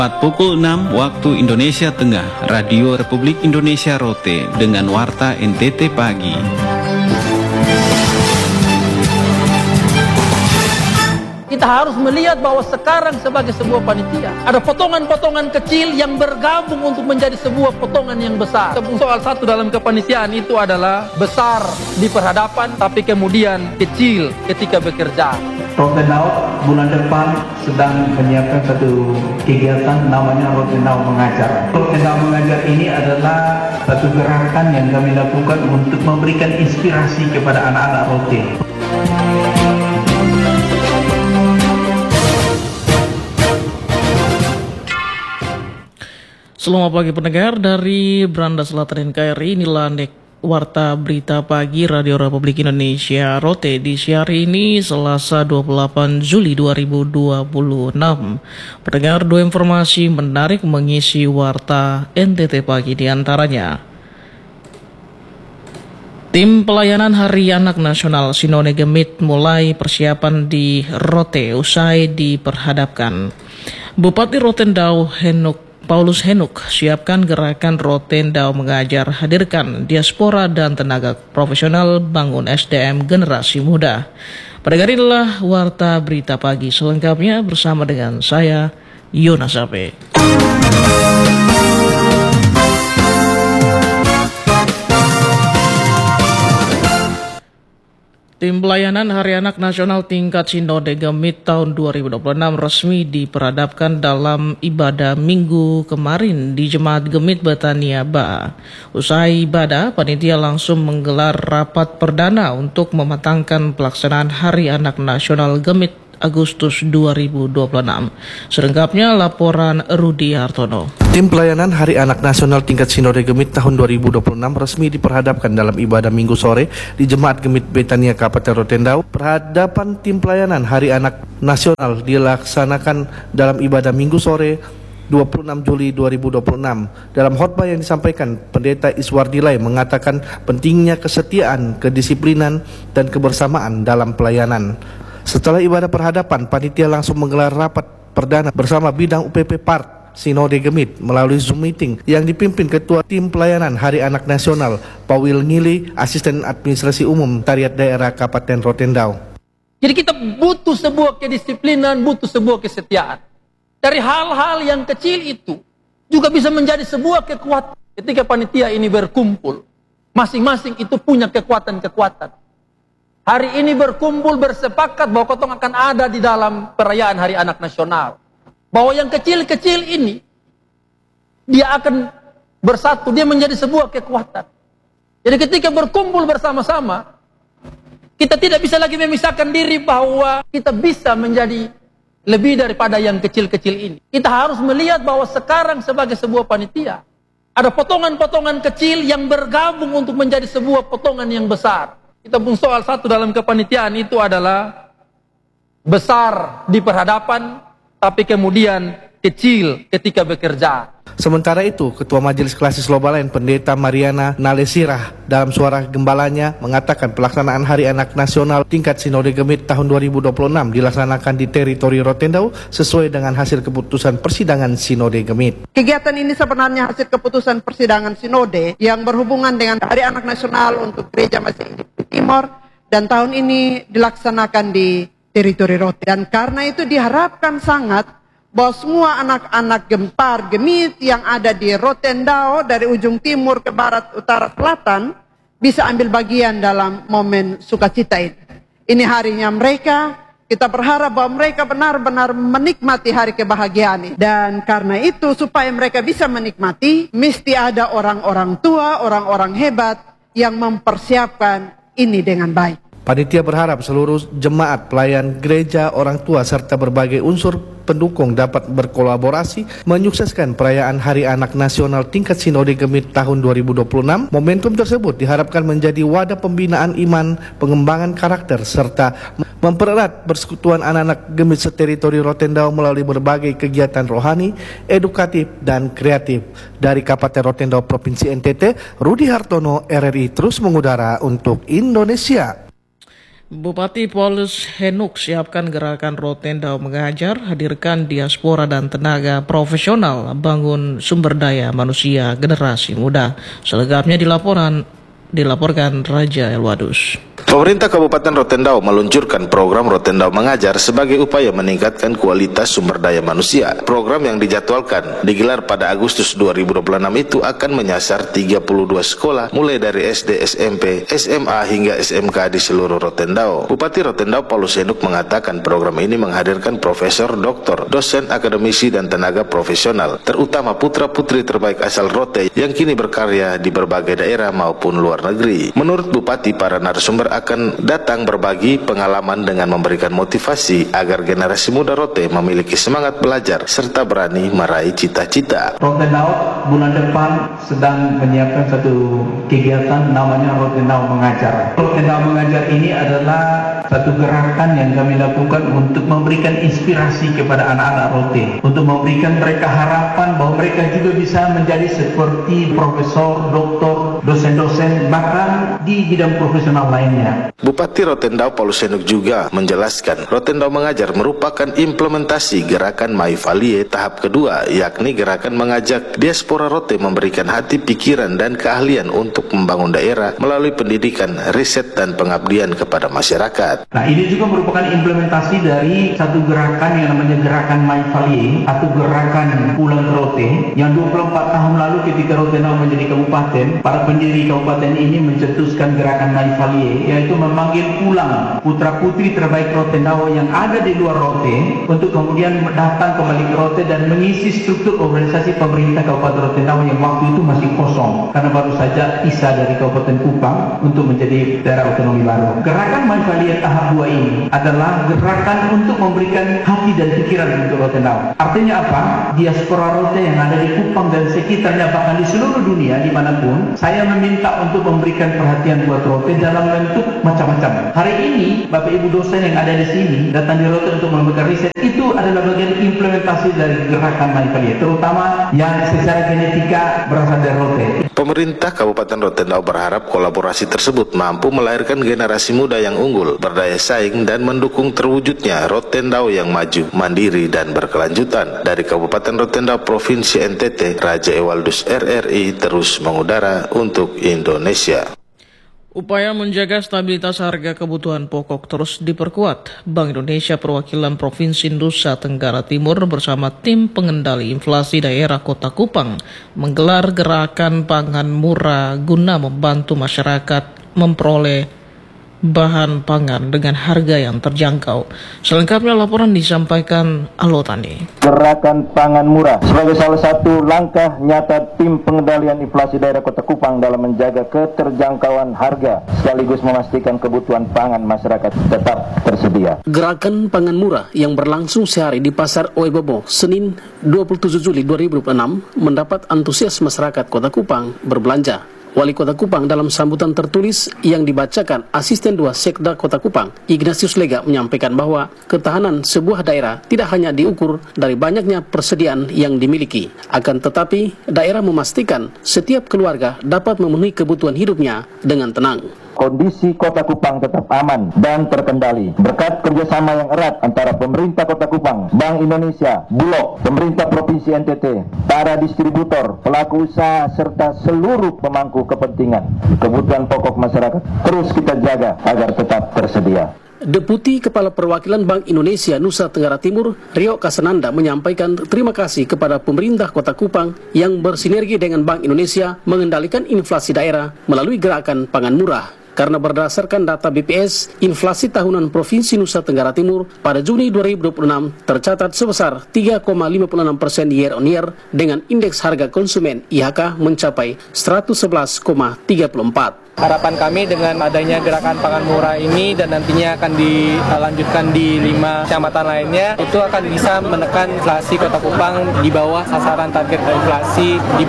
Pukul 6 waktu Indonesia Tengah, Radio Republik Indonesia Rote dengan Warta NTT Pagi. Kita harus melihat bahwa sekarang sebagai sebuah panitia ada potongan-potongan kecil yang bergabung untuk menjadi sebuah potongan yang besar. Soal satu dalam kepanitiaan itu adalah besar di perhadapan tapi kemudian kecil ketika bekerja. Rotenau bulan depan sedang menyiapkan satu kegiatan namanya Rotenau Mengajar. Rotenau Mengajar ini adalah satu gerakan yang kami lakukan untuk memberikan inspirasi kepada anak-anak Rote. Selamat pagi pendengar dari Beranda Selatan NKRI, inilah Warta Berita Pagi Radio Republik Indonesia Rote di hari ini Selasa 28 Juli 2026. Pendengar, dua informasi menarik mengisi Warta NTT Pagi diantaranya. Tim pelayanan Hari Anak Nasional Sinode Gemit mulai persiapan di Rote usai diperhadapkan. Bupati Rotendau Paulus Henuk siapkan gerakan Rotendau Mengajar, hadirkan diaspora dan tenaga profesional, bangun SDM generasi muda. Pendengar, inilah Warta Berita Pagi selengkapnya bersama dengan saya Yonas Ape. Tim pelayanan Hari Anak Nasional tingkat Sinode Gemit tahun 2026 resmi diperadabkan dalam ibadah minggu kemarin di Jemaat Gemit Betania Ba. Usai ibadah, panitia langsung menggelar rapat perdana untuk mematangkan pelaksanaan Hari Anak Nasional Gemit Agustus 2026. Selengkapnya laporan Rudi Hartono. Tim pelayanan Hari Anak Nasional tingkat Sinode Gemit tahun 2026 resmi diperhadapkan dalam ibadah minggu sore di Jemaat Gemit Betania Kabupaten Rotendau. Perhadapan tim pelayanan Hari Anak Nasional dilaksanakan dalam ibadah minggu sore 26 Juli 2026. Dalam khotbah yang disampaikan, Pendeta Iswardilai mengatakan pentingnya kesetiaan, kedisiplinan, dan kebersamaan dalam pelayanan. Setelah ibadah perhadapan, panitia langsung menggelar rapat perdana bersama bidang UPP Part Sinode Gemit melalui Zoom meeting yang dipimpin Ketua Tim Pelayanan Hari Anak Nasional Pawil Ngili, Asisten Administrasi Umum Tariat Daerah Kabupaten Rotendau. Jadi kita butuh sebuah kedisiplinan, butuh sebuah kesetiaan. Dari hal-hal yang kecil itu juga bisa menjadi sebuah kekuatan. Ketika panitia ini berkumpul, masing-masing itu punya kekuatan-kekuatan. Hari ini berkumpul bersepakat bahwa kotong akan ada di dalam perayaan Hari Anak Nasional. Bahwa yang kecil-kecil ini, dia akan bersatu, dia menjadi sebuah kekuatan. Jadi ketika berkumpul bersama-sama, kita tidak bisa lagi memisahkan diri bahwa kita bisa menjadi lebih daripada yang kecil-kecil ini. Kita harus melihat bahwa sekarang sebagai sebuah panitia, ada potongan-potongan kecil yang bergabung untuk menjadi sebuah potongan yang besar. Kita pun soal satu dalam kepanitiaan itu adalah besar di perhadapan, tapi kemudian kecil ketika bekerja. Sementara itu, Ketua Majelis Klasis Lobalain Pendeta Mariana Nalesirah dalam suara gembalanya mengatakan pelaksanaan Hari Anak Nasional tingkat Sinode Gemit tahun 2026 dilaksanakan di teritori Rotendau sesuai dengan hasil keputusan persidangan Sinode Gemit. Kegiatan ini sebenarnya hasil keputusan persidangan Sinode yang berhubungan dengan Hari Anak Nasional untuk Gereja Masih Hidup di Timor, dan tahun ini dilaksanakan di teritori Rote. Dan karena itu diharapkan sangat bahwa semua anak-anak Gempar Gemit yang ada di Rotendau dari ujung timur ke barat, utara, selatan bisa ambil bagian dalam momen sukacita ini. Ini harinya mereka, kita berharap bahwa mereka benar-benar menikmati hari kebahagiaan ini. Dan karena itu supaya mereka bisa menikmati, mesti ada orang-orang tua, orang-orang hebat yang mempersiapkan ini dengan baik. Panitia berharap seluruh jemaat, pelayan gereja, orang tua, serta berbagai unsur pendukung dapat berkolaborasi menyukseskan perayaan Hari Anak Nasional tingkat Sinode Gemit tahun 2026. Momentum tersebut diharapkan menjadi wadah pembinaan iman, pengembangan karakter, serta mempererat persekutuan anak-anak Gemit seteritori Rotendau melalui berbagai kegiatan rohani, edukatif, dan kreatif. Dari Kabupaten Rotendau, Provinsi NTT, Rudi Hartono, RRI terus mengudara untuk Indonesia. Bupati Paulus Henuk siapkan gerakan Rotendao mengajar, hadirkan diaspora dan tenaga profesional, bangun sumber daya manusia generasi muda. Selengkapnya dilaporkan Raja Elwadus. Pemerintah Kabupaten Rotendao meluncurkan program Rotendao Mengajar sebagai upaya meningkatkan kualitas sumber daya manusia. Program yang dijadwalkan digelar pada Agustus 2026 itu akan menyasar 32 sekolah mulai dari SD, SMP, SMA hingga SMK di seluruh Rotendao. Bupati Rotendao Paulus Henuk mengatakan program ini menghadirkan profesor, doktor, dosen, akademisi dan tenaga profesional, terutama putra-putri terbaik asal Rote yang kini berkarya di berbagai daerah maupun luar negeri. Menurut Bupati, para narasumber akan datang berbagi pengalaman dengan memberikan motivasi agar generasi muda Rote memiliki semangat belajar serta berani meraih cita-cita. Rotendao bulan depan sedang menyiapkan satu kegiatan namanya Rotendao Mengajar. Rotendao Mengajar ini adalah satu gerakan yang kami lakukan untuk memberikan inspirasi kepada anak-anak Rote, untuk memberikan mereka harapan bahwa mereka juga bisa menjadi seperti profesor, doktor, dosen-dosen, bahkan di bidang profesional lainnya. Bupati Rotendao Paulus Henuk juga menjelaskan Rotendao Mengajar merupakan implementasi gerakan Maivalie tahap kedua, yakni gerakan mengajak diaspora Rote memberikan hati, pikiran, dan keahlian untuk membangun daerah melalui pendidikan, riset, dan pengabdian kepada masyarakat. Nah, ini juga merupakan implementasi dari satu gerakan yang namanya gerakan Maivalie atau gerakan pulang ke Rote yang 24 tahun lalu ketika Rotendao menjadi kabupaten, para pendiri kabupaten ini mencetuskan gerakan Maivalie, yaitu memanggil pulang putra-putri terbaik Rotendao yang ada di luar Rote untuk kemudian datang kembali ke Rote dan mengisi struktur organisasi pemerintah Kabupaten Rotendao yang waktu itu masih kosong karena baru saja pisah dari Kabupaten Kupang untuk menjadi daerah otonomi baru. Gerakan Maivalie tahap 2 ini adalah gerakan untuk memberikan hati dan pikiran untuk Rotendao. Artinya apa? Diaspora Rote yang ada di Kupang dan sekitarnya, bahkan di seluruh dunia dimanapun, saya meminta untuk memberikan perhatian buat Rote dalam bentuk macam-macam. Hari ini Bapak Ibu dosen yang ada di sini datang di Rote untuk melakukan riset, itu adalah bagian implementasi dari gerakan Maivalie, terutama yang secara genetika berasal dari Rote. Pemerintah Kabupaten Rotendao berharap kolaborasi tersebut mampu melahirkan generasi muda yang unggul, berdaya saing, dan mendukung terwujudnya Rotendao yang maju, mandiri, dan berkelanjutan. Dari Kabupaten Rotendao, Provinsi NTT, Raja Elwadus RRI terus mengudara untuk Indonesia. Upaya menjaga stabilitas harga kebutuhan pokok terus diperkuat. Bank Indonesia Perwakilan Provinsi Nusa Tenggara Timur bersama tim pengendali inflasi daerah Kota Kupang menggelar gerakan pangan murah guna membantu masyarakat memperoleh bahan pangan dengan harga yang terjangkau. Selengkapnya laporan disampaikan Alotani. Gerakan pangan murah sebagai salah satu langkah nyata tim pengendalian inflasi daerah Kota Kupang dalam menjaga keterjangkauan harga sekaligus memastikan kebutuhan pangan masyarakat tetap tersedia. Gerakan pangan murah yang berlangsung sehari di Pasar Oebobo Senin 27 Juli 2026 mendapat antusias masyarakat Kota Kupang berbelanja. Wali Kota Kupang dalam sambutan tertulis yang dibacakan Asisten 2 Sekda Kota Kupang, Ignatius Lega, menyampaikan bahwa ketahanan sebuah daerah tidak hanya diukur dari banyaknya persediaan yang dimiliki, akan tetapi daerah memastikan setiap keluarga dapat memenuhi kebutuhan hidupnya dengan tenang. Kondisi Kota Kupang tetap aman dan terkendali berkat kerjasama yang erat antara pemerintah Kota Kupang, Bank Indonesia, Bulog, pemerintah Provinsi NTT, para distributor, pelaku usaha, serta seluruh pemangku kepentingan. Kebutuhan pokok masyarakat terus kita jaga agar tetap tersedia. Deputi Kepala Perwakilan Bank Indonesia Nusa Tenggara Timur, Rio Kasananda, menyampaikan terima kasih kepada pemerintah Kota Kupang yang bersinergi dengan Bank Indonesia mengendalikan inflasi daerah melalui gerakan pangan murah. Karena berdasarkan data BPS, inflasi tahunan Provinsi Nusa Tenggara Timur pada Juni 2026 tercatat sebesar 3,56% year on year dengan indeks harga konsumen IHK mencapai 111,34. Harapan kami dengan adanya gerakan pangan murah ini dan nantinya akan dilanjutkan di 5 kecamatan lainnya, itu akan bisa menekan inflasi Kota Kupang di bawah sasaran target inflasi di